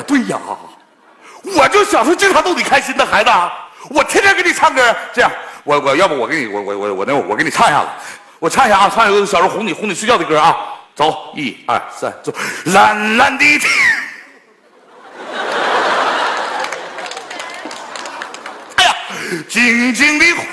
了。对呀，我就想说经常逗你开心的孩子，我天天给你唱歌。这样，我要不我给你我给你唱一下子，我唱一下啊，唱一个小时候哄你睡觉的歌啊。走，1、2、3，走，蓝蓝的天。哎呀，静静的湖。